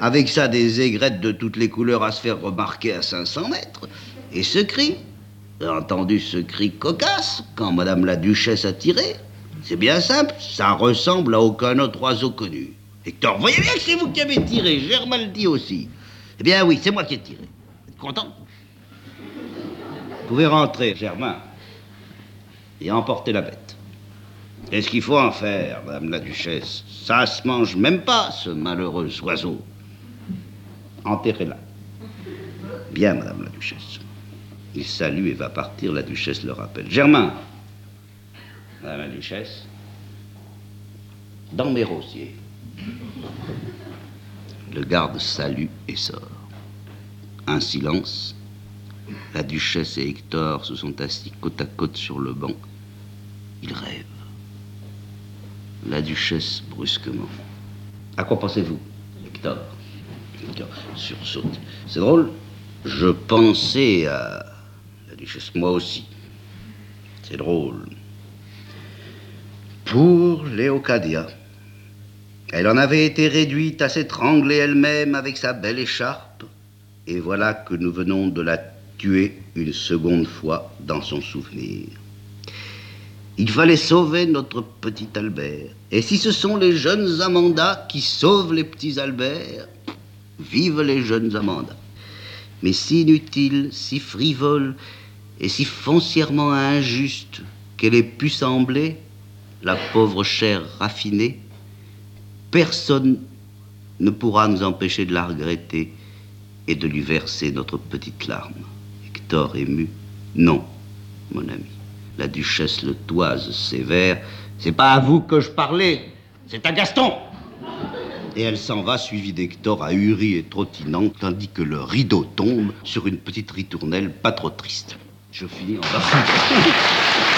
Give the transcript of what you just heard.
Avec ça, des aigrettes de toutes les couleurs à se faire remarquer à 500 mètres. Et ce cri, j'ai entendu ce cri cocasse quand Madame la Duchesse a tiré. C'est bien simple, ça ressemble à aucun autre oiseau connu. Hector, voyez bien que c'est vous qui avez tiré, Germain le dit aussi. Eh bien oui, c'est moi qui ai tiré. Vous êtes content? Vous pouvez rentrer, Germain, et emporter la bête. Qu'est-ce qu'il faut en faire, Madame la Duchesse? Ça se mange même pas, ce malheureux oiseau. Enterrez-la. Bien, Madame la Duchesse. Il salue et va partir, la Duchesse le rappelle. Germain, Madame la Duchesse, dans mes rosiers. Le garde salue et sort. Un silence. La Duchesse et Hector se sont assis côte à côte sur le banc. Ils rêvent. La Duchesse, brusquement. À quoi pensez-vous, Hector? Hector sursaute. C'est drôle. Je pensais à la Duchesse, moi aussi. C'est drôle. Pour Léocadia. Elle en avait été réduite à s'étrangler elle-même avec sa belle écharpe. Et voilà que nous venons de la tuer une seconde fois dans son souvenir. Il fallait sauver notre petit Albert. Et si ce sont les jeunes Amanda qui sauvent les petits Albert, vive les jeunes Amanda. Mais si inutile, si frivole et si foncièrement injuste qu'elle ait pu sembler, la pauvre chair raffinée, personne ne pourra nous empêcher de la regretter et de lui verser notre petite larme. Hector ému. Non, mon ami. La Duchesse le toise sévère. C'est pas à vous que je parlais, c'est à Gaston. Et elle s'en va, suivie d'Hector ahuri et trottinant, tandis que le rideau tombe sur une petite ritournelle pas trop triste. Je finis en bas.